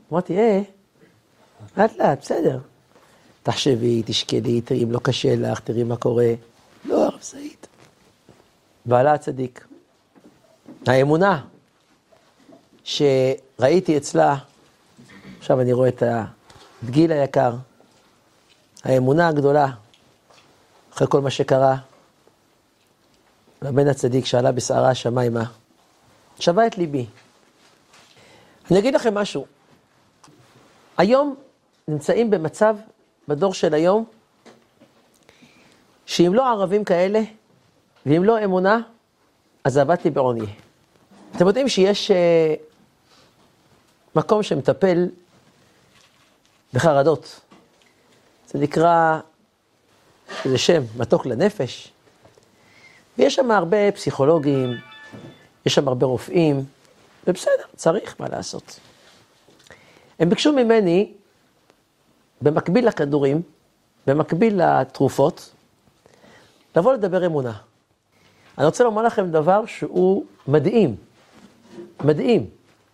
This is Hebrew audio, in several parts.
אמרתי, לאט לאט, בסדר. תחשבי, תשקלי, תראי אם לא קשה לך, תראי מה קורה. לא, הרב סעיד. בעלה הצדיק. האמונה שראיתי אצלה, עכשיו אני רואה את גיל היקר, האמונה הגדולה, אחרי כל מה שקרה, והבן הצדיק שעלה בסערה השמיימה, שווה את ליבי. אני אגיד לכם משהו. היום נמצאים במצב, בדור של היום, שאם לא ערבים כאלה, ואם לא אמונה, אז עבדתי בעוני. אתם יודעים שיש מקום שמטפל בחרדות. זה נקרא, זה שם, מתוק לנפש. ויש שם הרבה פסיכולוגים, יש שם הרבה רופאים, ובסדר, צריך מה לעשות. הם ביקשו ממני, במקביל לכדורים, במקביל לתרופות, לבוא לדבר אמונה. אני רוצה לומר לכם דבר שהוא מדהים. מדהים.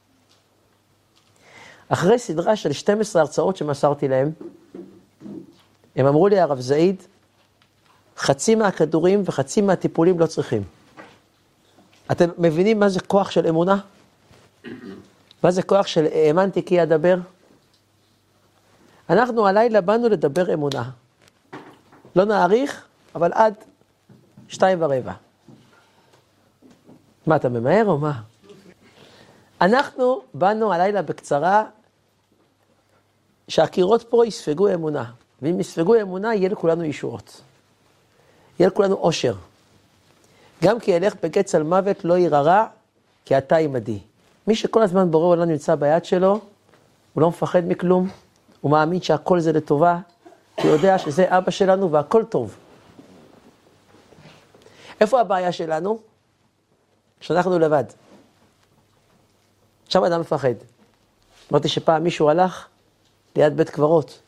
אחרי סדרה של 12 הרצאות שמסרתי להם, הם אמרו לי, הרב זעיד, חצי מהכדורים וחצי מהטיפולים לא צריכים. אתם מבינים מה זה כוח של אמונה? מה זה כוח של האמנתי כי אדבר? אנחנו הלילה באנו לדבר אמונה. לא נאריך, אבל עד 2:15. מה, אתה ממהר או מה? אנחנו באנו הלילה בקצרה, שהקירות פה יספגו אמונה. ואם יספגו אמונה, יהיה לכולנו ישועות. יהיה לכולנו אושר. גם כי ילך בקץ על מוות לא יררה, כי אתה עמדי. מי שכל הזמן בורא עולם נמצא ביד שלו, הוא לא מפחד מכלום, הוא מאמין שהכל זה לטובה, הוא יודע שזה אבא שלנו והכל טוב. איפה הבעיה שלנו? שאנחנו לבד. עכשיו אדם מפחד. אמרתי שפעם מישהו הלך ליד בית קברות.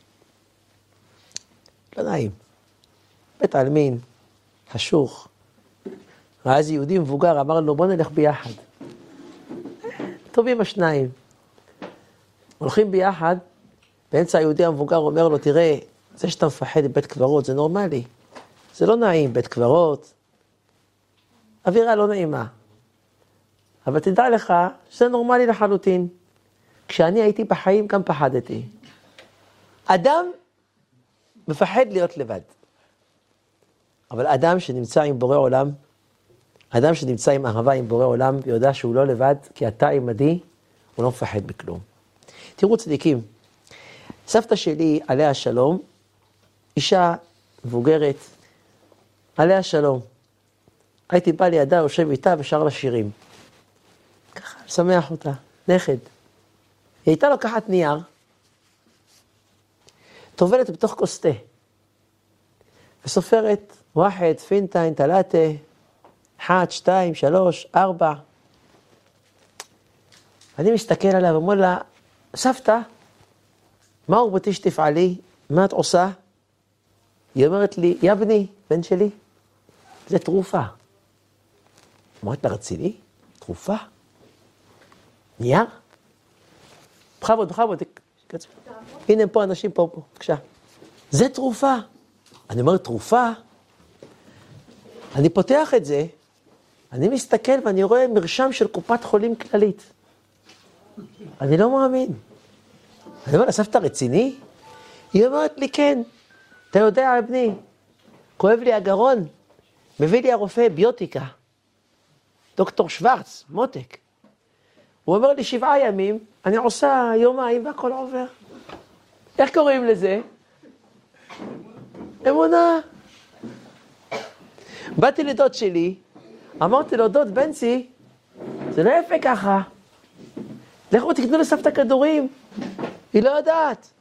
לא נעים. בית עלמין, חשוך. ואז יהודי מבוגר אמר לו, בוא נלך ביחד. טובים השניים. הולכים ביחד, באמצע היהודי המבוגר אומר לו, תראה, זה שאתה מפחד מבית קברות, זה נורמלי. זה לא נעים, בית קברות. אווירה לא נעימה. אבל תדע לך שזה נורמלי לחלוטין. כשאני הייתי בחיים גם פחדתי. אדם מפחד להיות לבד. אבל אדם שנמצא עם בורא עולם, אדם שנמצא עם אהבה עם בורא עולם, ויודע שהוא לא לבד, כי אתה עמדי, הוא לא מפחד בכלום. תראו צדיקים, סבתא שלי, עליה שלום, אישה מבוגרת, עליה שלום. הייתי בא לידה, יושב איתה ושר לה שירים. ככה, שמח אותה, נכד. היא הייתה לוקחת נייר, טובלת בתוך כוס תה, וסופרת, 1, 2, 3, 1, 2, 3, 4. אני מסתכל עליה ואומר לה, סבתא, מה אורבתי שתפעלי? מה את עושה? היא אומרת לי, יבני, בן שלי, זה תרופה. אמרת לה, רציני? תרופה? נייר? בכבוד. הנה פה אנשים פה, בבקשה. זה תרופה. אני אומר, תרופה? אני פותח את זה, אני מסתכל ואני רואה מרשם של קופת חולים כללית. אני לא מאמין. אני אומר, סבתא רציני? היא אומרת לי, כן. אתה יודע, בני, כואב לי הגרון, מביא לי הרופא ביוטיקה. דוקטור שוורץ, מותק. הוא אומר לי 7 ימים, אני עושה יומיים והכל עובר. איך קוראים לזה? אמונה. באתי לדוד שלי, אמרתי לו, דוד בנצי, זה לא יפה ככה. לכו תקנו לסבתא כדורים. היא לא יודעת.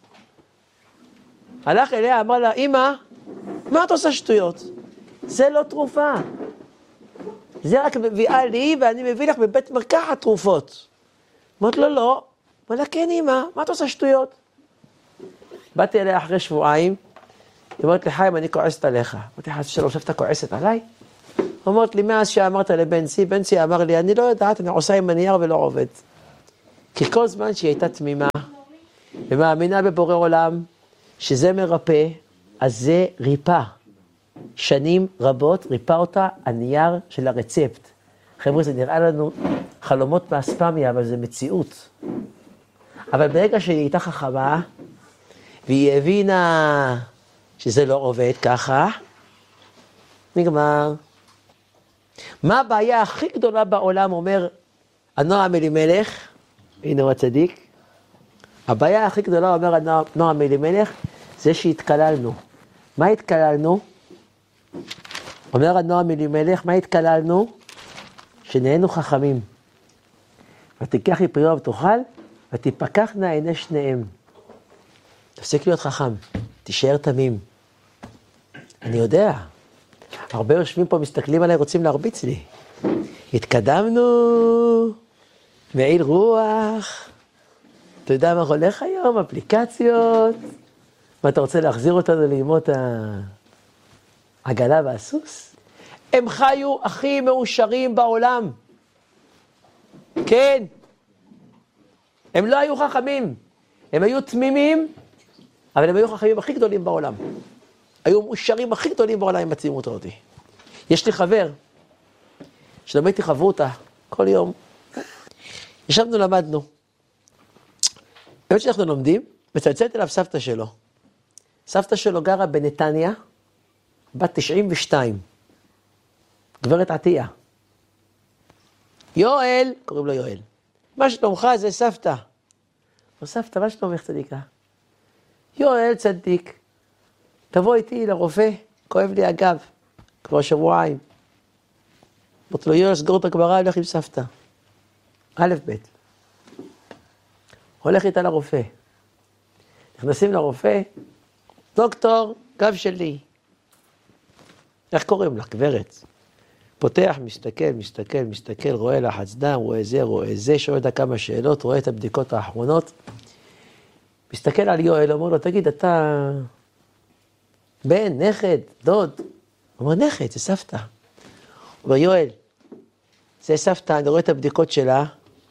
הלך אליה, אמר לה, אמא, מה את עושה שטויות? זה לא תרופה. זה רק מביאה לי, ואני מביא לך בבית מרקחת תרופות. אמרת לו, לא. אמר לה, כן, אמא, מה את עושה שטויות? באתי אליה אחרי 2 שבועות, היא אומרת לי, חיים, אני כועסת עליך. אמרתי, חס ושלום, עכשיו אתה כועסת עליי? אמרת לי, מאז שאמרת לבנצי, בנצי אמר לי, אני לא יודעת, אני עושה עם הנייר ולא עובד. כי כל זמן שהיא הייתה תמימה, ומאמינה בבורא עולם, שזה מרפא, אז זה ריפא. שנים רבות ריפא אותה הנייר של הרצפט. חבר'ה, זה נראה לנו חלומות מהספמיה, אבל זה מציאות. אבל ברגע שהיא הייתה חכמה, והיא הבינה שזה לא עובד ככה, נגמר. מה הבעיה הכי גדולה בעולם, אומר הנועם אלימלך, הנה הוא הצדיק, הבעיה הכי גדולה, אומר הנועם אלימלך, זה שהתקללנו. מה התקללנו? אומר הנועם אלימלך, מה התקללנו? שנהיינו חכמים. ותיקח לי פריו ותאכל, ותפקחנה עיני שניהם. תפסיק להיות חכם, תישאר תמים. אני יודע, הרבה יושבים פה, מסתכלים עליי, רוצים להרביץ לי. התקדמנו, מעיל רוח, אתה יודע מה הולך היום, אפליקציות, מה אתה רוצה להחזיר אותנו לימות העגלה והסוס? הם חיו הכי מאושרים בעולם. כן. הם לא היו חכמים, הם היו תמימים, אבל הם היו חכמים הכי גדולים בעולם. היו מאושרים הכי גדולים בעולם עם הצימות אותי. יש לי חבר, שלמדתי חברותה כל יום. ישבנו, למדנו. באמת שאנחנו לומדים, מצלצלת אליו סבתא שלו. סבתא שלו גרה בנתניה, בת 92. גברת עטיה. יואל, קוראים לו יואל. מה שלומך? זה סבתא. לא סבתא, מה שלומך צדיקה? יואל צדיק. תבוא איתי לרופא, כואב לי הגב. כבר שבועיים. אמרתי לו, יואל, סגור את הגמרא, הולך עם סבתא. א' ב'. הולך איתה לרופא. נכנסים לרופא, דוקטור, גב שלי. איך קוראים לך? גברת. פותח, מסתכל, רואה לחץ דם, רואה זה, שואל אותה כמה שאלות, רואה את הבדיקות האחרונות. מסתכל על יואל, אומר לו, תגיד, אתה בן, נכד, דוד? הוא אומר, נכד, זה סבתא. הוא אומר, יואל, זה סבתא, אני רואה את הבדיקות שלה,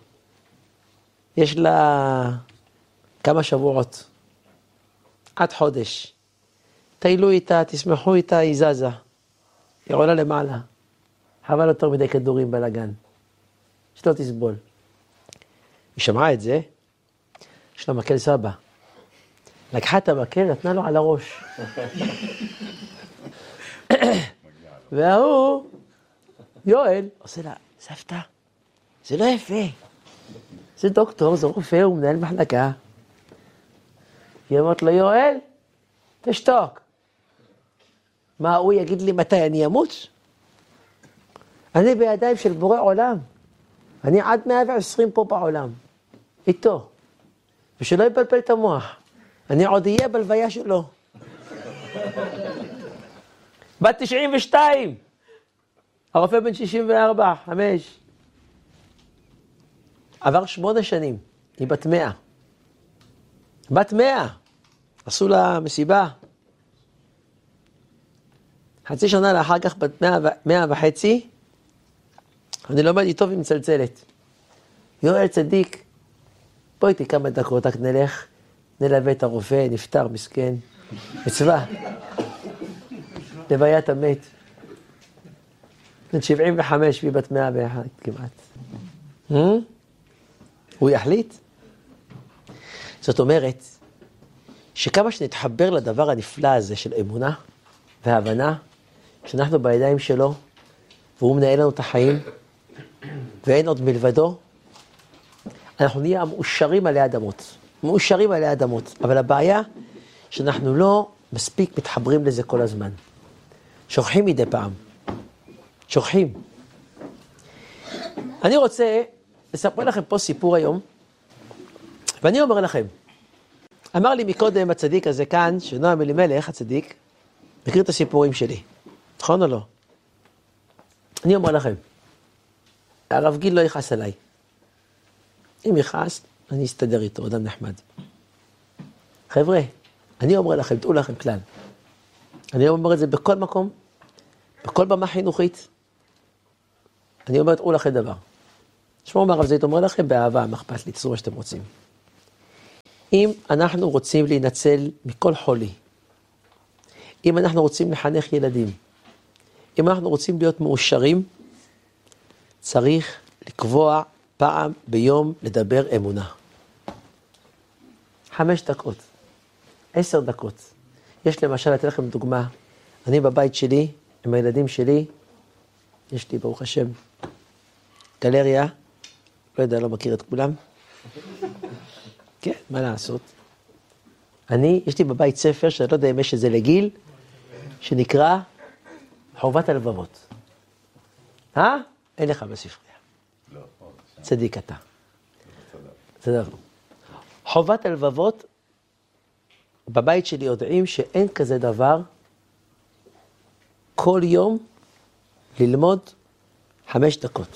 יש לה כמה שבועות, עד חודש. תהילו איתה, תשמחו איתה, היא זזה. היא עולה למעלה. חבל יותר מדי כדורים בלגן. שלא תסבול. היא שמעה את זה, יש לה מקל סבא. לקחה את המקל, נתנה לו על הראש. והוא, יואל, עושה לה, סבתא, זה לא יפה. זה דוקטור, זה רופא, הוא מנהל מחלקה. היא אמרת לו, יואל, תשתוק. מה, הוא יגיד לי מתי אני אמות? אני בידיים של בורא עולם. אני עד 120 פה בעולם. איתו. ושלא יבלבל את המוח. אני עוד אהיה בלוויה שלו. בת 92. הרופא בן 64, 5. עבר 8 שנים. היא בת 100. בת 100. עשו לה מסיבה. חצי שנה לאחר כך, בת 100 וחצי, אני לומד איתו ומצלצלת. יואל צדיק, בוא איתי כמה דקות, רק נלך, נלווה את הרופא, נפטר, מסכן. מצווה. לוויית המת. בן 75 והיא בת 101 כמעט. הוא יחליט? זאת אומרת, שכמה שנתחבר לדבר הנפלא הזה של אמונה והבנה, שאנחנו בידיים שלו, והוא מנהל לנו את החיים, ואין עוד מלבדו, אנחנו נהיה מאושרים עלי אדמות. מאושרים עלי אדמות. אבל הבעיה, שאנחנו לא מספיק מתחברים לזה כל הזמן. שוכחים מדי פעם. שוכחים. אני רוצה לספר לכם פה סיפור היום, ואני אומר לכם, אמר לי מקודם הצדיק הזה כאן, שנועם אלימלך, הצדיק, מכיר את הסיפורים שלי. נכון או לא? אני אומר לכם, הרב גיל לא יכעס עליי. אם יכעס, אני אסתדר איתו, אדם נחמד. חבר'ה, אני אומר לכם, תראו לכם כלל. אני אומר את זה בכל מקום, בכל במה חינוכית. אני אומר, תראו לכם דבר. תשמעו מה הרב זאית אומר לכם באהבה, מה אכפת לי, תעשו מה שאתם רוצים. אם אנחנו רוצים להינצל מכל חולי, אם אנחנו רוצים לחנך ילדים, אם אנחנו רוצים להיות מאושרים, צריך לקבוע פעם ביום לדבר אמונה. 5 דקות, 10 דקות. יש למשל, אתן לכם דוגמה, אני בבית שלי, עם הילדים שלי, יש לי ברוך השם, גלריה, לא יודע, לא מכיר את כולם. כן, מה לעשות? יש לי בבית ספר, שאני לא יודע אם יש את זה לגיל, שנקרא חובת הלבבות. אין לך בספרייה. לא. צדיק אתה. צדק. חובת הלבבות, בבית שלי יודעים שאין כזה דבר, כל יום ללמוד 5 דקות.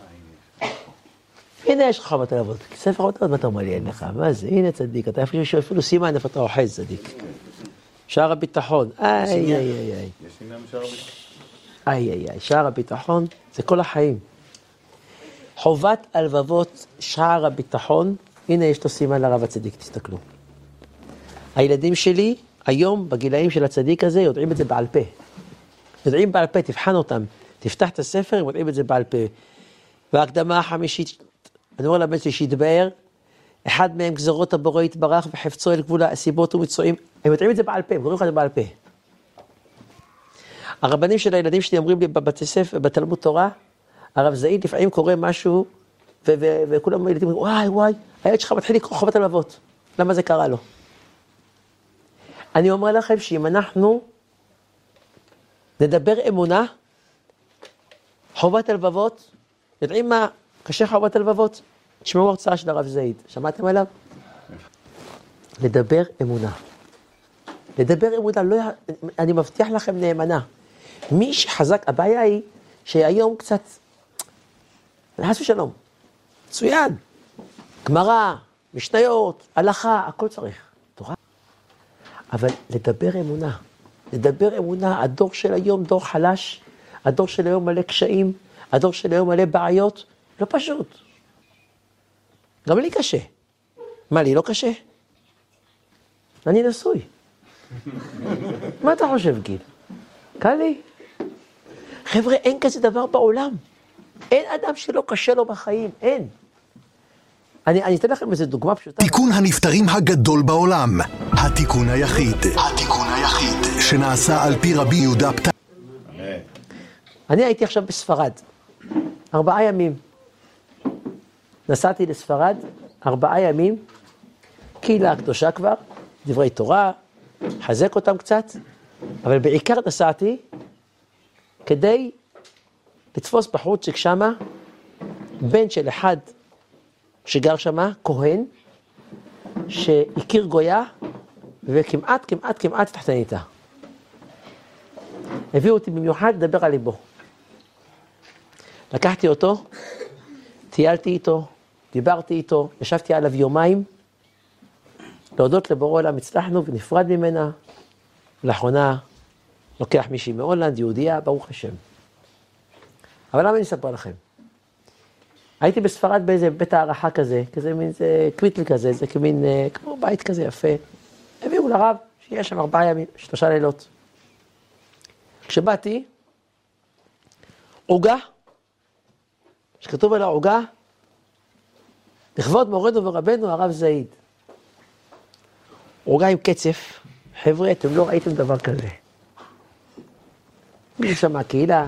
הנה יש לך חובת הלבבות. ספר חובת הלבבות, מה אתה אומר לי? אין לך. מה זה? הנה צדיק. אתה אפילו סימן איפה אתה אוחז צדיק. שער הביטחון. איי. יש עניין שער הביטחון. איי. שער הביטחון זה כל החיים. חובת הלבבות, שער הביטחון, הנה יש לו סימן לרב הצדיק, תסתכלו. הילדים שלי, היום, בגילאים של הצדיק הזה, יודעים את זה בעל פה. יודעים בעל פה, תבחן אותם. תפתח את הספר, הם יודעים את זה בעל פה. וההקדמה החמישית, אני אומר לבן שלי שיתבאר, אחד מהם גזרות הבורא יתברך וחפצו אל גבול הסיבות ומצועים. הם יודעים את זה בעל פה, הם קוראים לך את זה בעל פה. הרבנים של הילדים שלי אומרים לי בבתי ספר, בתלמוד תורה, הרב זאית לפעמים קורא משהו, וכולם ילדים אומרים, וואי, הילד שלך מתחיל לקרוא חובת הלבבות. למה זה קרה לו? אני אומר לכם שאם אנחנו נדבר אמונה, חובת הלבבות, יודעים מה קשה חובת הלבבות? תשמעו הרצאה של הרב זאית, שמעתם עליו? לדבר אמונה. לדבר אמונה, אני מבטיח לכם נאמנה. מי שחזק, הבעיה היא שהיום קצת, חס ושלום, מצוין, גמרא, משניות, הלכה, הכל צריך, תורה. אבל לדבר אמונה, לדבר אמונה, הדור של היום דור חלש, הדור של היום מלא קשיים, הדור של היום מלא בעיות, לא פשוט. גם לי קשה. מה, לי לא קשה? אני נשוי. מה אתה חושב, גיל? קל לי. חבר'ה, אין כזה דבר בעולם. אין אדם שלא קשה לו בחיים, אין. אני אתן לכם איזו דוגמה פשוטה. תיקון הנפטרים הגדול בעולם. התיקון היחיד. שנעשה על פי רבי יהודה פתח. אני הייתי עכשיו בספרד. 4 ימים. נסעתי לספרד, 4 ימים. קהילה הקדושה כבר, דברי תורה, חזק אותם קצת. אבל בעיקר נסעתי כדי לתפוס בחורצ'יק שמה, בן של אחד שגר שמה, כהן, שהכיר גויה, וכמעט תחתניתה. הביאו אותי במיוחד לדבר על ליבו. לקחתי אותו, טיילתי איתו, דיברתי איתו, ישבתי עליו יומיים, להודות לבורא עולם, הצלחנו ונפרד ממנה. לאחרונה לוקח מישהי מהולנד, יהודייה, ברוך השם. אבל למה אני אספר לכם? הייתי בספרד באיזה בית הערכה כזה, מין זה קוויטל כזה, זה כמין, כמו בית כזה יפה. הביאו לרב, שיהיה שם 4 ימים, 3 לילות. כשבאתי, עוגה, שכתוב על העוגה, לכבוד מורנו ורבנו הרב זאית. עוגה עם קצף, חבר'ה, אתם לא ראיתם דבר כזה. מי שם מהקהילה?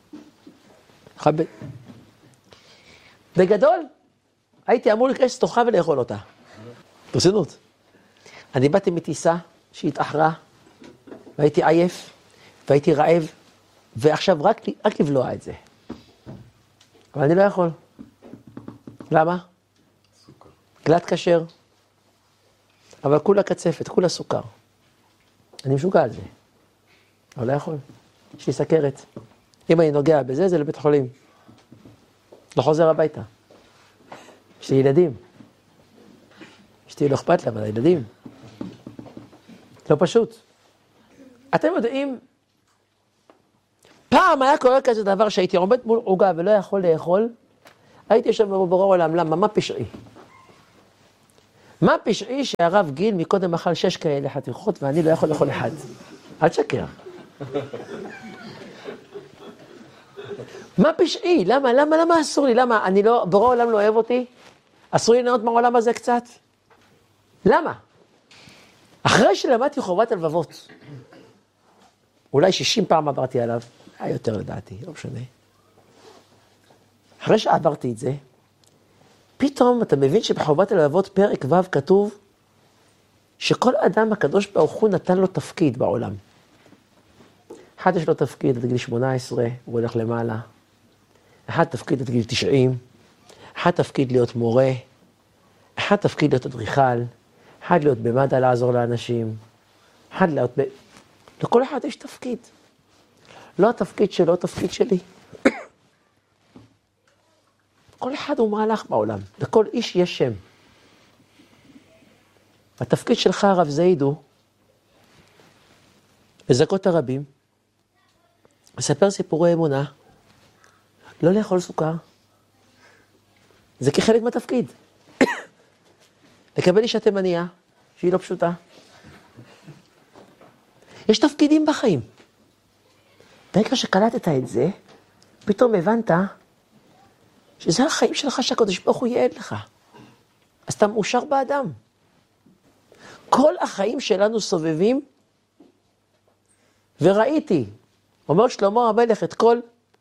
בגדול, הייתי אמור להיכנס לתוכה ולאכול אותה. ברצינות. אני באתי מטיסה שהתאחרה, והייתי עייף, והייתי רעב, ועכשיו רק לבלוע את זה. אבל אני לא יכול. למה? סוכר. גלת כשר. אבל כולה קצפת, כולה סוכר. אני משוגע על זה. אבל לא יכול. יש לי סכרת. אם אני נוגע בזה, זה לבית חולים. לא חוזר הביתה. יש לי ילדים. אשתי לא אכפת לה, אבל הילדים. לא פשוט. אתם יודעים, פעם היה קורה כזה דבר שהייתי עומד מול עוגה ולא יכול לאכול, הייתי יושב בבורא עולם, למה? מה פשעי? מה פשעי שהרב גיל מקודם אכל 6 כאלה חתיכות ואני לא יכול לאכול אחד? אל תשקר. מה פשעי? למה אסור לי? למה? אני לא, בורא עולם לא אוהב אותי? אסור לי לנות מהעולם הזה קצת? למה? אחרי שלמדתי חובת הלבבות, אולי 60 פעם עברתי עליו, היה יותר לדעתי, לא משנה. אחרי שעברתי את זה, פתאום אתה מבין שבחובת הלבבות פרק ו' כתוב שכל אדם הקדוש ברוך הוא נתן לו תפקיד בעולם. אחד יש לו תפקיד עד גיל 18, הוא הולך למעלה. אחד תפקיד עד גיל 90, אחד תפקיד להיות מורה, אחד תפקיד להיות אדריכל, אחד להיות במד"א לעזור לאנשים, אחד להיות לכל אחד יש תפקיד. לא התפקיד שלו, התפקיד שלי. כל אחד הוא מהלך בעולם, לכל איש יש שם. התפקיד שלך, הרב זאיד, הוא לזכות הרבים, לספר סיפורי אמונה, לא לאכול סוכר. זה כחלק מהתפקיד. לקבל אישה תימניה, שהיא לא פשוטה. יש תפקידים בחיים. ברגע שקלטת את זה, פתאום הבנת שזה החיים שלך שהקדוש ברוך הוא ייעד לך. אז אתה מאושר באדם. כל החיים שלנו סובבים, וראיתי, אומר שלמה המלך את כל,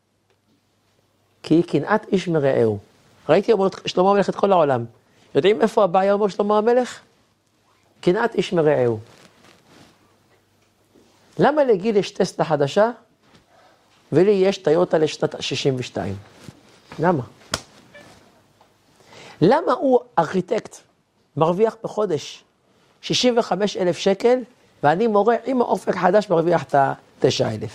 כי קנאת איש מרעהו. ראיתי, אומר שלמה המלך את כל העולם. יודעים איפה הבעיה, אומר שלמה המלך? קנאת איש מרעהו. למה לגיל יש טסלה חדשה, ולי יש טיוטה לשנת 62? למה? למה הוא ארכיטקט, מרוויח בחודש 65,000 שקל, ואני מורה עם האופק חדש מרוויח את ה-9,000?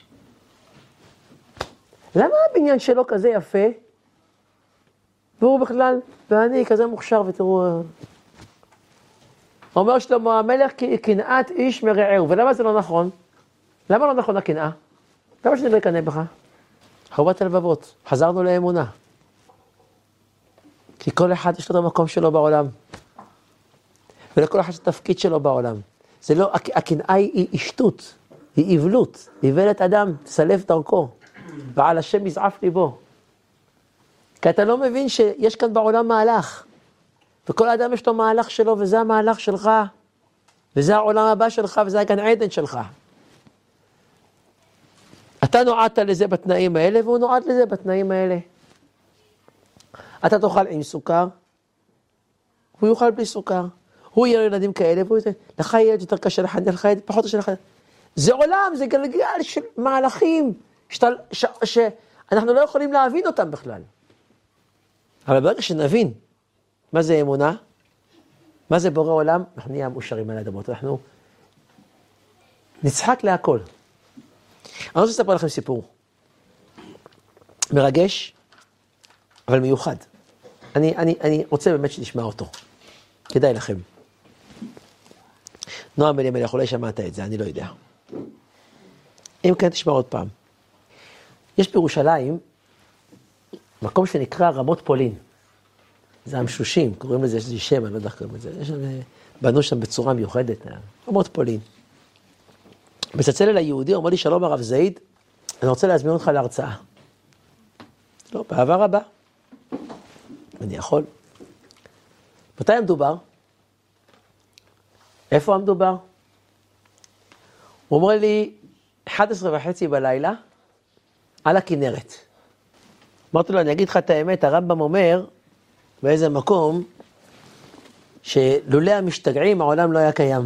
למה הבניין שלו כזה יפה, והוא בכלל, ואני כזה מוכשר, ותראו, אומר שלמה המלך, קנאת איש מרעהו, ולמה זה לא נכון? למה לא נכון הקנאה? למה שאני לא אקנא בך? חובת הלבבות, חזרנו לאמונה. כי כל אחד יש לו את המקום שלו בעולם. ולכל אחד יש את התפקיד שלו בעולם. זה לא, הקנאה היא שטות, היא עבלות, היא איוולת אדם, סלף דרכו, ועל השם יזעף ליבו. כי אתה לא מבין שיש כאן בעולם מהלך, וכל אדם יש לו מהלך שלו, וזה המהלך שלך, וזה העולם הבא שלך, וזה הגן עדן שלך. אתה נועדת לזה בתנאים האלה, והוא נועד לזה בתנאים האלה. אתה תאכל עם סוכר, הוא יאכל בלי סוכר. הוא יהיה ילדים כאלה, והוא יהיה, לך ילד יותר קשה לחנך, לך ילד פחות קשה לחנך. זה עולם, זה גלגל של מהלכים, שאנחנו לא יכולים להבין אותם בכלל. אבל ברגע שנבין מה זה אמונה, מה זה בורא עולם, אנחנו נהיה מאושרים על האדמות, אנחנו נצחק להכל. אני רוצה לספר לכם סיפור. מרגש, אבל מיוחד. אני רוצה באמת שנשמע אותו. כדאי לכם. נועם אלימלך, אולי שמעת את זה, אני לא יודע. אם כן, תשמע עוד פעם. יש בירושלים מקום שנקרא רמות פולין. זה המשושים, קוראים לזה, יש לי שם, אני לא יודע איך קוראים לזה. בנו שם בצורה מיוחדת, רמות פולין. מצלצל אל היהודי, אומר לי, שלום הרב זאיד, אני רוצה להזמין אותך להרצאה. לא, באהבה רבה. אני יכול. מתי המדובר? איפה המדובר? הוא אומר לי, 11:30 בלילה, על הכנרת. אמרתי לו, אני אגיד לך את האמת, הרמב"ם אומר, באיזה מקום, שלולא המשתגעים, העולם לא היה קיים.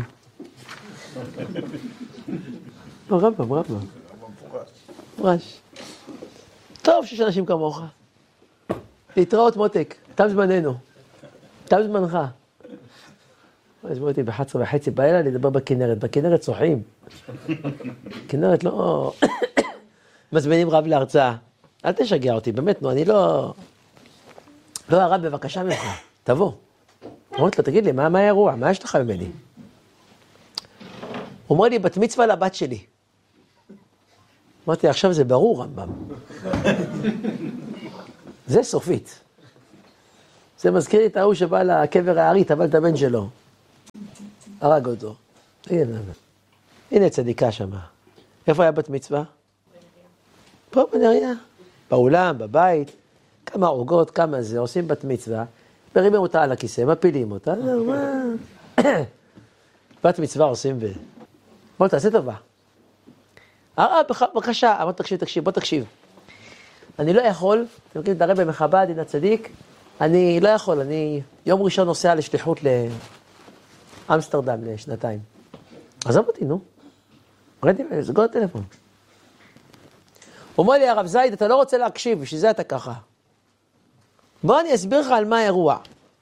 רמב"ם. מפורש. טוב שיש אנשים כמוך. להתראות מותק, תם זמננו. תם זמנך. הזמנו אותי ב-11:30 בלילה לדבר בכנרת. בכנרת צוחים. כנרת לא... מזמינים רב להרצאה. אל תשגע אותי, באמת, אני לא... לא הרב, בבקשה ממך, תבוא. אמרתי לו, תגיד לי, מה האירוע? מה יש לך ממני? הוא אומר לי, בת מצווה לבת שלי. אמרתי, עכשיו זה ברור, רמב"ם. זה סופית. זה מזכיר לי את ההוא שבא לקבר הארי, טבל את הבן שלו. הרג אותו. הנה צדיקה שמה. איפה היה בת מצווה? פה בנריה. באולם, בבית. כמה עוגות, כמה זה, עושים בת מצווה. מרימים אותה על הכיסא, מפילים אותה. בת מצווה עושים ב... בוא תעשה טובה. בבקשה, אמר תקשיב, בוא תקשיב. אני לא יכול, אתם מכירים את הרבי מחב"ד, עין הצדיק, אני לא יכול, אני יום ראשון נוסע לשליחות לאמסטרדם לשנתיים. עזוב אותי, נו. ראיתי, סגור הטלפון. הוא אומר לי, הרב זייד, אתה לא רוצה להקשיב, בשביל זה אתה ככה. בוא אני אסביר לך על מה האירוע.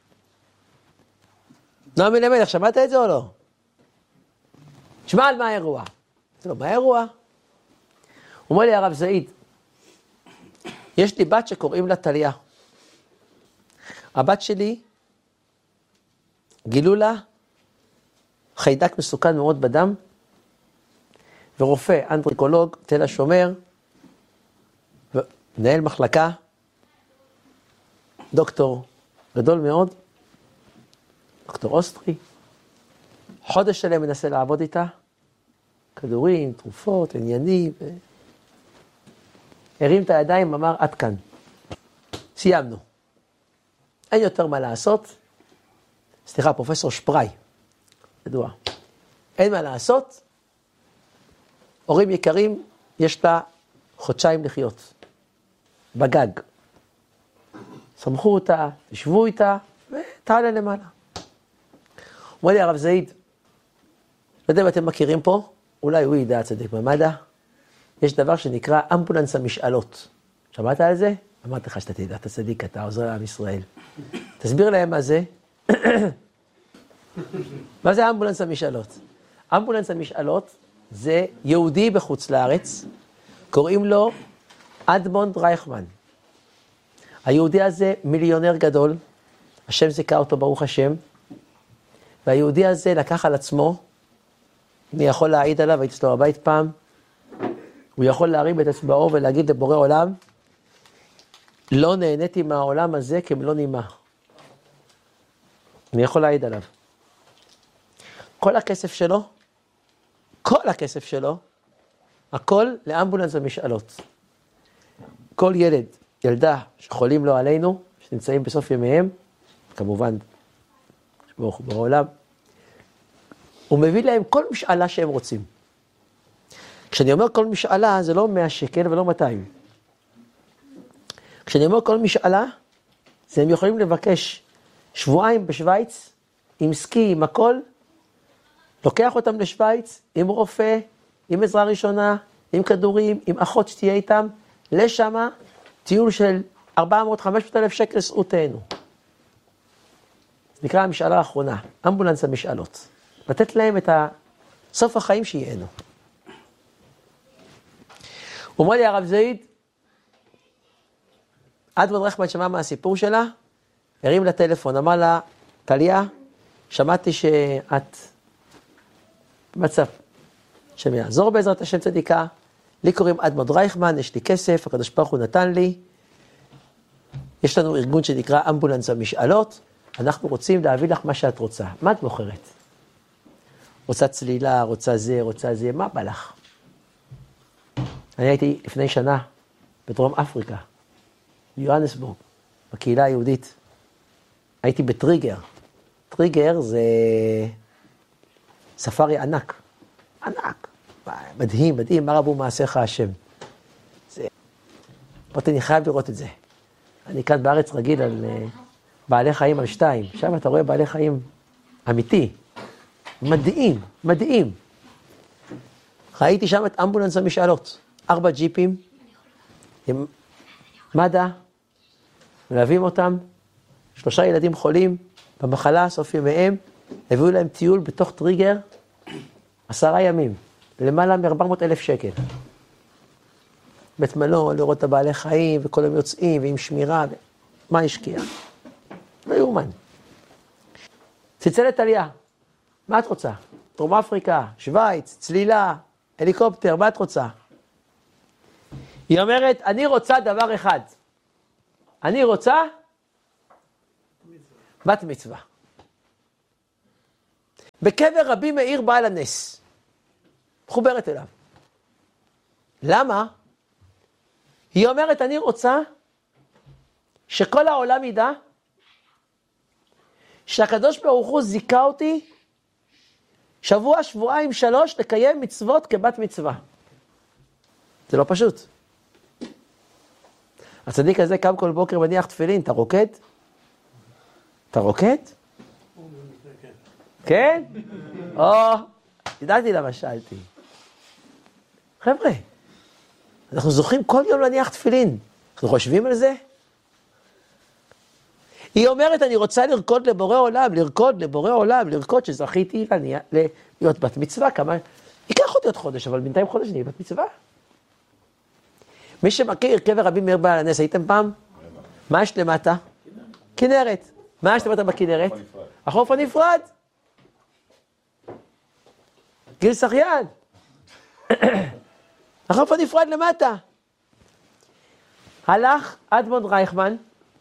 נועם אלימלך, שמעת את זה או לא? שמע על מה האירוע. זה לא, מה האירוע? הוא אומר לי, הרב זייד, יש לי בת שקוראים לה טליה. הבת שלי, גילו לה חיידק מסוכן מאוד בדם, ורופא, אנדריקולוג, תל השומר, ומנהל מחלקה, דוקטור גדול מאוד, דוקטור אוסטרי, חודש שלהם מנסה לעבוד איתה, כדורים, תרופות, עניינים, הרים את הידיים, אמר, עד כאן. סיימנו. אין יותר מה לעשות. סליחה, פרופסור שפראי, ידוע. אין מה לעשות. הורים יקרים, יש לה חודשיים לחיות. בגג. סמכו אותה, תשבו איתה, ותעלה למעלה. אומר לי, הרב זייד, לא יודע אם אתם מכירים פה, אולי הוא ידע צדיק במד"א, יש דבר שנקרא אמבולנס המשאלות. שמעת על זה? אמרתי לך שאתה תדע, אתה צדיק, אתה עוזר לעם ישראל. תסביר להם מה זה. מה זה אמבולנס המשאלות? אמבולנס המשאלות זה יהודי בחוץ לארץ, קוראים לו אדמונד רייכמן. היהודי הזה מיליונר גדול, השם זיכה אותו ברוך השם, והיהודי הזה לקח על עצמו, אני יכול להעיד עליו, הייתי אצלו בבית פעם, הוא יכול להרים את אצבעו ולהגיד לבורא עולם, לא נהניתי מהעולם הזה כמלוא נימה. אני יכול להעיד עליו. כל הכסף שלו, הכל לאמבולנס המשאלות. כל ילד, ילדה שחולים לו עלינו, שנמצאים בסוף ימיהם, כמובן, שברוך בעולם, הוא מביא להם כל משאלה שהם רוצים. כשאני אומר כל משאלה, זה לא 100 שקל ולא 200. כשאני אומר כל משאלה, זה הם יכולים לבקש שבועיים בשוויץ, עם סקי, עם הכל, לוקח אותם לשוויץ, עם רופא, עם עזרה ראשונה, עם כדורים, עם אחות שתהיה איתם, לשמה, טיול של 400-500 אלף שקל סעותינו. זה נקרא המשאלה האחרונה, אמבולנס המשאלות. לתת להם את סוף החיים שיהנו. הוא אומר לי, הרב זייד, אדמונד רייכמן שמע מהסיפור שלה, הרים לה טלפון, אמר לה, טליה, שמעתי שאת במצב שם יעזור בעזרת השם צדיקה, לי קוראים אדמונד רייכמן, יש לי כסף, הקדוש ברוך הוא נתן לי, יש לנו ארגון שנקרא אמבולנס המשאלות, אנחנו רוצים להביא לך מה שאת רוצה. מה את בוחרת? רוצה צלילה, רוצה זה, מה בא לך? אני הייתי לפני שנה בדרום אפריקה, ביוהנסבורג, בקהילה היהודית. הייתי בטריגר. טריגר זה ספארי ענק. ענק. מדהים, מדהים, מה רבו מעשיך השם. אמרתי, אני חייב לראות את זה. אני כאן בארץ רגיל על בעלי חיים על 2. שם אתה רואה בעלי חיים אמיתי. מדהים, מדהים. ראיתי שם את אמבולנס המשאלות. 4 ג'יפים עם מד"א, מלווים אותם, 3 ילדים חולים במחלה, סוף ימיהם, הביאו להם טיול בתוך טריגר, 10 ימים, למעלה מ-400,000 שקל. בית מלון, לראות את הבעלי חיים, וכל הם יוצאים, ועם שמירה, מה השקיע? לא יאומן. צלצלת טליה, מה את רוצה? דרום אפריקה, שוויץ, צלילה, הליקופטר, מה את רוצה? היא אומרת, אני רוצה דבר אחד. אני רוצה בת מצווה. בקבר רבי מאיר בעל הנס. מחוברת אליו. למה? היא אומרת, אני רוצה שכל העולם ידע שהקדוש ברוך הוא זיכה אותי שבוע, שבועיים, 3 לקיים מצוות כבת מצווה. זה לא פשוט. הצדיק הזה קם כל בוקר מניח תפילין, אתה רוקד? אתה רוקד? כן? ידעתי למה שאלתי. חבר'ה, אנחנו זוכים כל יום להניח תפילין. אנחנו חושבים על זה? היא אומרת, אני רוצה לרקוד לבורא עולם, לרקוד שזכיתי להיות בת מצווה. כמה... ייקח אותי עוד חודש, אבל בינתיים חודש אני בת מצווה. מי שמכיר קבר רבי מאיר בעל הנס, הייתם פעם? מה יש למטה? כנרת. מה יש למטה בכנרת? החוף הנפרד. גיל שחיין. החוף הנפרד למטה. הלך אדמונד רייכמן,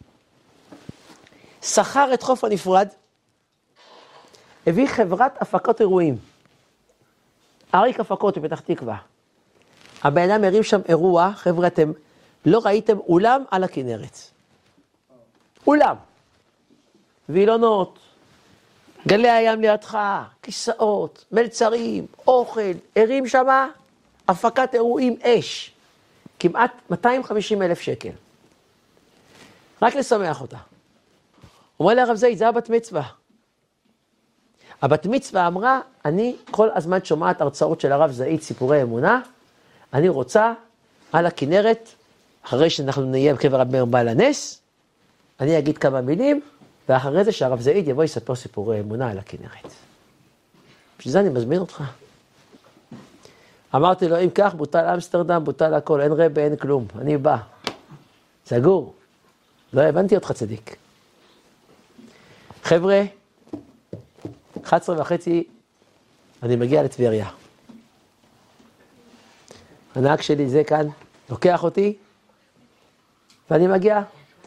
שכר את חוף הנפרד, הביא חברת הפקות אירועים. אריק הפקות בפתח תקווה. הבן אדם הרים שם אירוע, חבר'ה, אתם לא ראיתם אולם על הכנרת. אולם. וילונות, גלי הים לידך, כיסאות, מלצרים, אוכל, הרים שמה, הפקת אירועים אש. כמעט 250,000 שקל. רק לשמח אותה. אומר לה הרב זאית, זה הבת מצווה. הבת מצווה אמרה, אני כל הזמן שומעת הרצאות של הרב זאית, סיפורי אמונה, אני רוצה על הכנרת, אחרי שאנחנו נהיה בקבר רבי מאיר בעל הנס, אני אגיד כמה מילים, ואחרי זה שהרב זאית יבוא יספר סיפורי אמונה על הכנרת. בשביל זה אני מזמין אותך. אמרתי לו, אם כך, בוטל אמסטרדם, בוטל הכל, אין רבי, אין כלום, אני בא. סגור. לא הבנתי אותך צדיק. חבר'ה, 11:30, אני מגיע לטבריה. הנהג שלי זה כאן, לוקח אותי, ואני מגיע.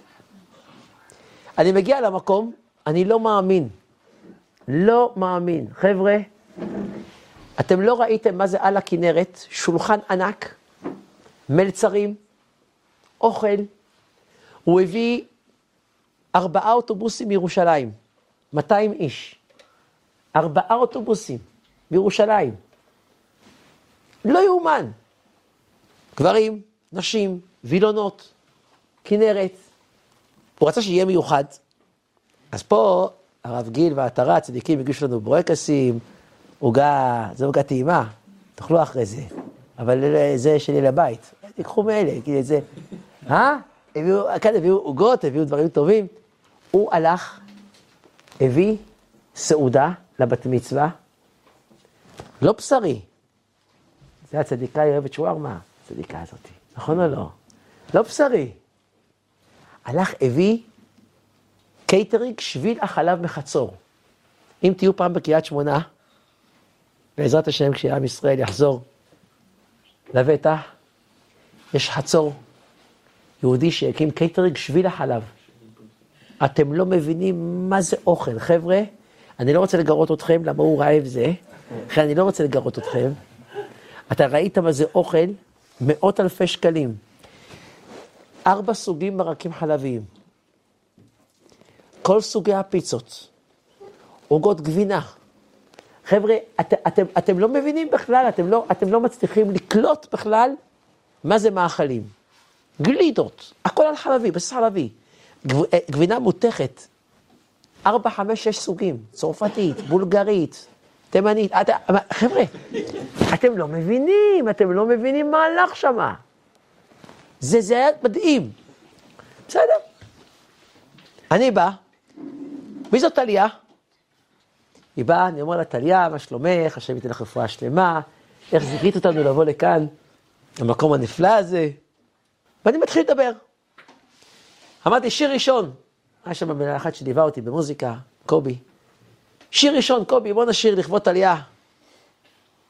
אני מגיע למקום, אני לא מאמין. לא מאמין. חבר'ה, אתם לא ראיתם מה זה על הכנרת, שולחן ענק, מלצרים, אוכל. הוא הביא 4 אוטובוסים מירושלים, 200 איש. 4 אוטובוסים מירושלים. לא יאומן. גברים, נשים, וילונות, כנרת. הוא רצה שיהיה מיוחד. אז פה הרב גיל והעטרה, הצדיקים הגישו לנו בורקסים, עוגה, זה עוגה טעימה, תאכלו אחרי זה. אבל זה שלי לבית. תיקחו מאלה, כי זה... הביאו עוגות, הביאו דברים טובים. הוא הלך, הביא סעודה לבת מצווה, לא בשרי. זה הצדיקה, היא אוהבת שווארמה, הצדיקה הזאת. נכון או לא? לא בשרי. הלך, הביא קייטרינג שביל החלב מחצור. אם תהיו פעם בקריית שמונה, בעזרת השם כשעם ישראל יחזור לבטח, יש חצור יהודי שהקים קייטרינג שביל החלב. אתם לא מבינים מה זה אוכל, חבר'ה. אני לא רוצה לגרות אתכם, למה הוא רעב זה. אחרי אני לא רוצה לגרות אתכם. אתה ראית מה זה אוכל? 100,000 שקלים. 4 סוגים מרקים חלביים. כל סוגי הפיצות. עוגות גבינה. חבר'ה, אתם לא מבינים בכלל, אתם לא מצליחים לקלוט בכלל מה זה מאכלים. גלידות, הכל על חלבי, בסיס חלבי. גבינה מותכת, 4, 5, 6 סוגים, צרפתית, בולגרית, תימנית. חבר'ה, אתם לא מבינים מה הלך שמה. זה היה מדהים. בסדר. אני בא, מי זאת טליה? היא באה, אני אומר לה, טליה, מה שלומך? השם ייתן לך רפואה שלמה, איך זיכית אותנו לבוא לכאן, למקום הנפלא הזה. ואני מתחיל לדבר. אמרתי, שיר ראשון. היה שם בן אחד שליווה אותי במוזיקה, קובי. שיר ראשון, קובי, בוא נשיר לכבוד טליה.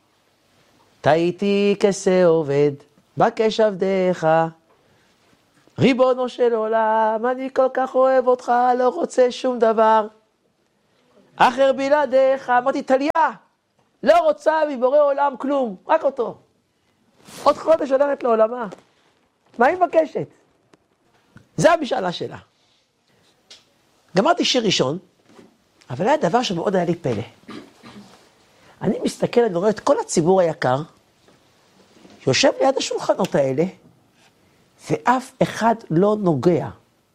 תהייתי כסה עובד, בקש עבדך, ריבונו של עולם, אני כל כך אוהב אותך, לא רוצה שום דבר. אחר בלעדיך, אמרתי, טליה, לא רוצה מבורא עולם כלום, רק אותו. עוד חודש הולכת לעולמה. מה היא מבקשת? זה המשאלה שלה. גמרתי שיר ראשון, אבל היה דבר שמאוד היה לי פלא. אני מסתכל, אני רואה את כל הציבור היקר, יושב ליד השולחנות האלה, ואף אחד לא נוגע.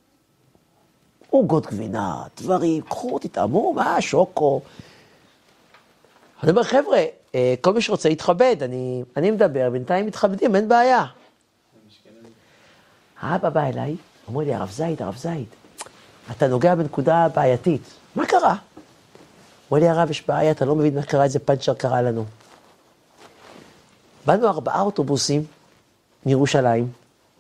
עוגות גבינה, דברים, קחו, תתאמו, מה, שוקו. אני אומר, חבר'ה, כל מי שרוצה להתכבד, אני מדבר, בינתיים מתכבדים, אין בעיה. האבא בא אליי, אומר לי, הרב זייד, אתה נוגע בנקודה בעייתית. מה קרה? אומר לי, הרב, יש בעיה, אתה לא מבין מה קרה, איזה פנצ'ר קרה לנו. באנו 4 אוטובוסים מירושלים.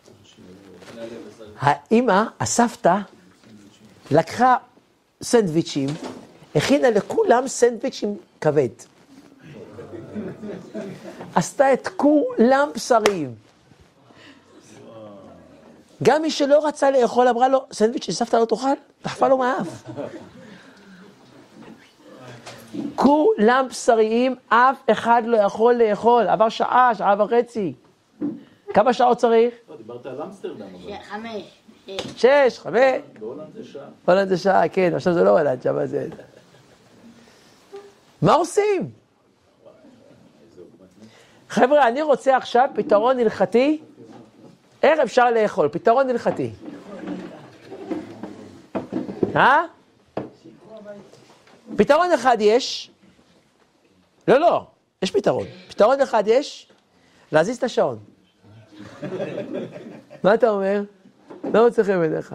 האמא, הסבתא, לקחה סנדוויצ'ים, הכינה לכולם סנדוויצ'ים כבד. עשתה את כולם בשרים. גם מי שלא רצה לאכול, אמרה לו, סנדוויץ' שסבתא לא תאכל, דחפה לו מהאף. כולם בשריים, אף אחד לא יכול לאכול. עבר שעה וחצי. כמה שעות צריך? דיברת על אמסטרדם. 6, 5. בהולנד זה שעה. הולנד זה שעה, כן, עכשיו זה לא הולנד, שם זה. מה עושים? חבר'ה, אני רוצה עכשיו פתרון הלכתי, איך אפשר לאכול? פתרון הלכתי. פתרון אחד יש, לא, יש פתרון. פתרון אחד יש, להזיז את השעון. מה אתה אומר? לא מצא חן בעיניך.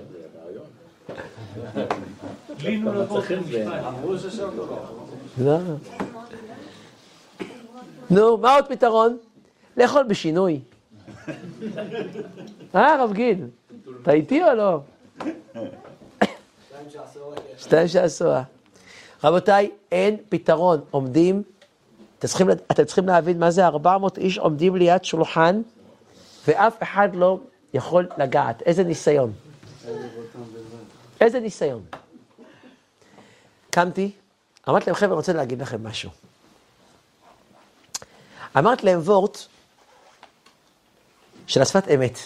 נו, מה עוד פתרון? לאכול בשינוי. רב גיל, אתה איתי או לא? 2 שעשוע. רבותיי, אין פתרון. עומדים, אתם צריכים להבין מה זה 400 איש עומדים ליד שולחן, ואף אחד לא יכול לגעת. איזה ניסיון. איזה ניסיון. קמתי, אמרתי להם, חבר'ה, אני רוצה להגיד לכם משהו. אמרתי להם וורט של השפת אמת.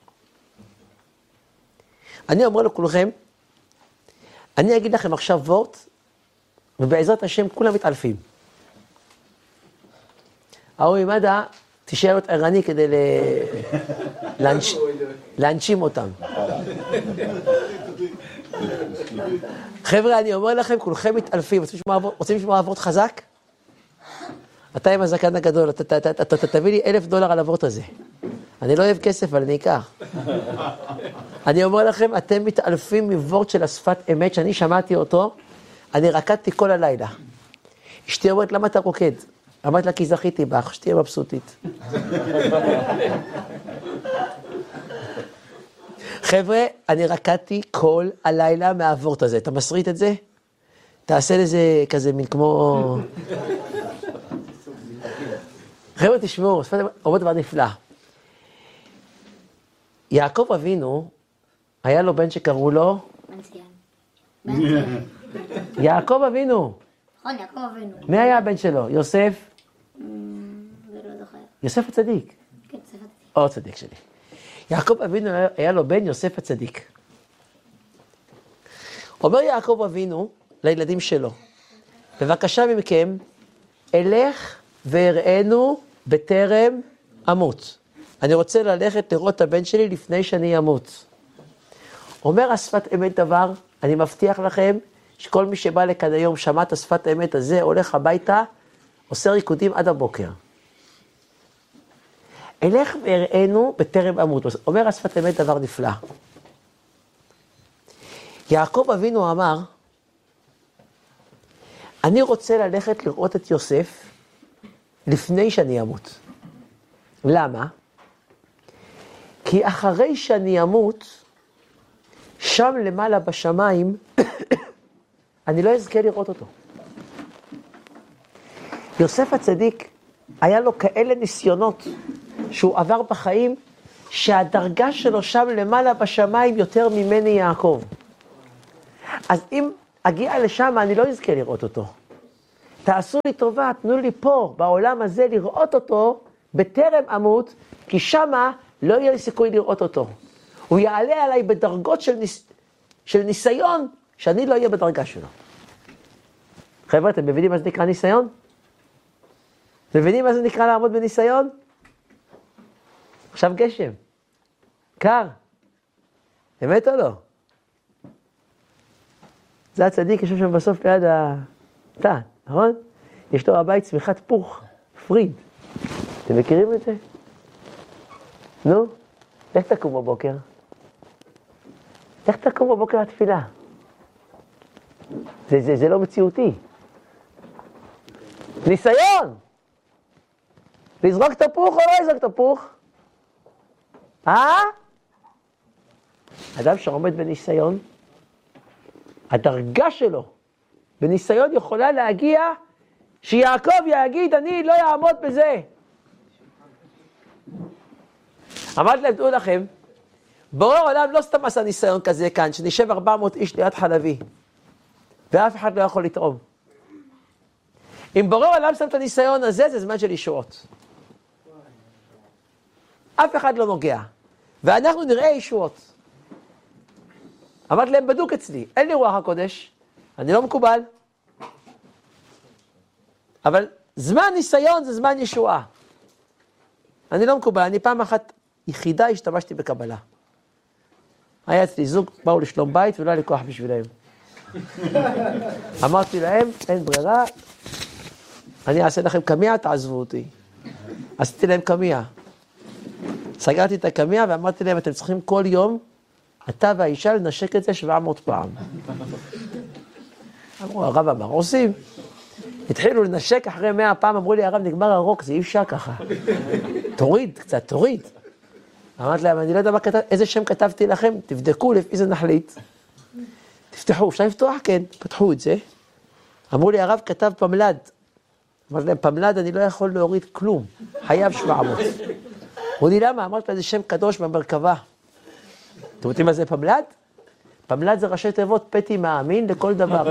אני אומר לכולכם, אני אגיד לכם עכשיו וורט, ובעזרת השם כולם מתעלפים. ההוא מדע, תשאר להיות ערני כדי להנשים אותם. חבר'ה, אני אומר לכם, כולכם מתעלפים. רוצים לשמוע וורט חזק? אתה עם הזקן הגדול, אתה תביא לי $1,000 על הוורט הזה. אני לא אוהב כסף, אבל אני אקח. אני אומר לכם, אתם מתעלפים מוורט של השפת אמת, שאני שמעתי אותו, אני רקדתי כל הלילה. אשתי אומרת, למה אתה רוקד? אמרת לה, כי זכיתי בך, שתהיה מבסוטית. חבר'ה, אני רקדתי כל הלילה מהוורט הזה. אתה מסריט את זה? תעשה לזה כזה מין כמו... חבר'ה, תשמעו, שפת אמת, אומר דבר נפלא. יעקב אבינו, היה לו בן שקראו לו? יעקב אבינו. נכון, יעקב אבינו. מי היה הבן שלו? יוסף? זה לא זוכר. יוסף הצדיק. כן, יוסף הצדיק. או צדיק שלי. יעקב אבינו היה לו בן יוסף הצדיק. אומר יעקב אבינו לילדים שלו, בבקשה מכם, אלך והראינו בטרם אמות. אני רוצה ללכת לראות את הבן שלי לפני שאני אמות. אומר השפת אמת דבר, אני מבטיח לכם, שכל מי שבא לכאן היום שמע את השפת האמת הזה, הולך הביתה, עושה ריקודים עד הבוקר. אלך והראינו בטרם אמות. אומר השפת האמת דבר נפלא. יעקב אבינו אמר, אני רוצה ללכת לראות את יוסף לפני שאני אמות. למה? כי אחרי שאני אמות, שם למעלה בשמיים, אני לא אזכה לראות אותו. יוסף הצדיק, היה לו כאלה ניסיונות שהוא עבר בחיים, שהדרגה שלו שם למעלה בשמיים יותר ממני יעקב. אז אם אגיע לשם, אני לא אזכה לראות אותו. תעשו לי טובה, תנו לי פה, בעולם הזה, לראות אותו, בטרם אמות, כי שמה לא יהיה לי סיכוי לראות אותו. הוא יעלה עליי בדרגות של ניסיון, שאני לא אהיה בדרגה שלו. חבר'ה, אתם מבינים מה זה נקרא ניסיון? מבינים מה זה נקרא לעמוד בניסיון? עכשיו גשם. קר. אמת או לא? זה הצדיק, יושב שם בסוף ליד התא, נכון? יש לו הבית צמיחת פוך, פריד. אתם מכירים את זה? נו, איך תקום בבוקר? איך תקום בבוקר לתפילה? זה לא מציאותי. ניסיון! לזרוק תפוך או לא לזרוק תפוך? אדם שעומד בניסיון, הדרגה שלו בניסיון יכולה להגיע שיעקב יגיד, אני לא יעמוד בזה. אמרתי להם, תראו לכם, בורא עולם לא סתם עשה ניסיון כזה כאן, שנשב 400 איש ליד חלבי, ואף אחד לא יכול לטעום. אם בורא עולם שם את הניסיון הזה, זה זמן של ישועות. אף אחד לא נוגע. ואנחנו נראה ישועות. אמרתי להם, בדוק אצלי, אין לי רוח הקודש, אני לא מקובל. אבל זמן ניסיון זה זמן ישועה. אני לא מקובל, אני פעם אחת יחידה השתמשתי בקבלה. היה אצלי זוג, באו לשלום בית ולא היה לי כוח בשבילהם. אמרתי להם, אין ברירה, אני אעשה לכם קמיע, תעזבו אותי. עשיתי להם קמיע. סגרתי את הקמיע ואמרתי להם, אתם צריכים כל יום, אתה והאישה לנשק את זה 700 פעם. אמרו, הרב אמר, עושים. התחילו לנשק אחרי 100 פעם, אמרו לי, הרב נגמר הרוק, זה אי אפשר ככה. תוריד, קצת תוריד. אמרתי להם, אני לא יודע איזה שם כתבתי לכם, תבדקו לפי זה נחליט. תפתחו, אפשר לפתוח? כן, פתחו את זה. אמרו לי, הרב כתב פמלד. אמרתי להם, פמלד אני לא יכול להוריד כלום, חייב 700. אמרו לי, למה? אמרתי להם, זה שם קדוש במרכבה. אתם יודעים מה זה פמלד? פמלד זה ראשי תיבות, פתי מאמין לכל דבר.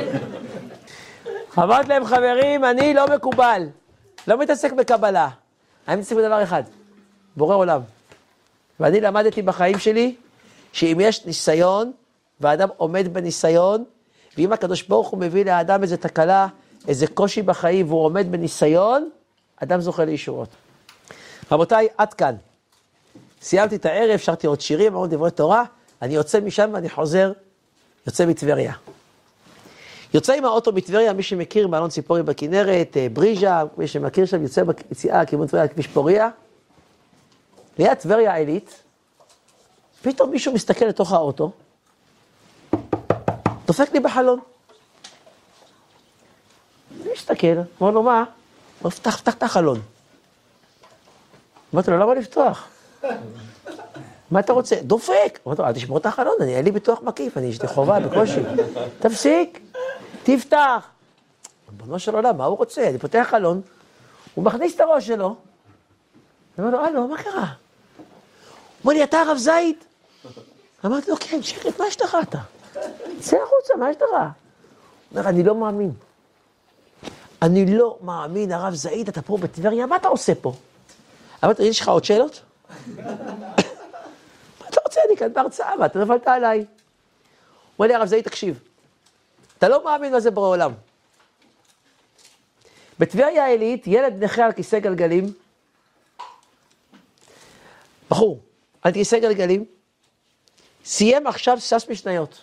אמרתי להם, חברים, אני לא מקובל, לא מתעסק בקבלה. אני מתעסק בדבר אחד, בורא עולם. ואני למדתי בחיים שלי, שאם יש ניסיון, והאדם עומד בניסיון, ואם הקדוש ברוך הוא מביא לאדם איזו תקלה, איזה קושי בחיים, והוא עומד בניסיון, אדם זוכה לישועות. רבותיי, עד כאן. סיימתי את הערב, שרתי עוד שירים, עוד דברי תורה, אני יוצא משם ואני חוזר, יוצא מטבריה. יוצא עם האוטו מטבריה, מי שמכיר מאלון ציפורי בכנרת, בריז'ה, מי שמכיר שם, יוצא ביציאה, כיוון טבריה, כביש פוריה. ליד טבריה העילית, פתאום מישהו מסתכל לתוך האוטו, דופק לי בחלון. אני מסתכל, אמר לו, מה? הוא פתח את החלון. אמרתי לו, למה לפתוח? מה אתה רוצה? דופק. אמרתי לו, אל תשמור את החלון, אין לי ביטוח מקיף, יש לי חובה בקושי. תפסיק, תפתח. בנו של עולם, מה הוא רוצה? אני פותח חלון, הוא מכניס את הראש שלו. אני אומר לו, הלו, מה קרה? הוא אומר לי, אתה הרב זייד? אמרתי לו, כן, שקט, מה השתך אתה? צא החוצה, מה השתך? הוא אומר, אני לא מאמין. אני לא מאמין, הרב זייד, אתה פה בטבריה, מה אתה עושה פה? אמרתי, יש לך עוד שאלות? מה אתה רוצה? אני כאן בהרצאה, מה? אתה נפלת עליי. הוא אומר לי, הרב זייד, תקשיב. אתה לא מאמין מה זה בורא עולם. בטבריה העילית, ילד נכה על כיסא גלגלים, בחור, על כיסא גלגלים, סיים עכשיו סס משניות.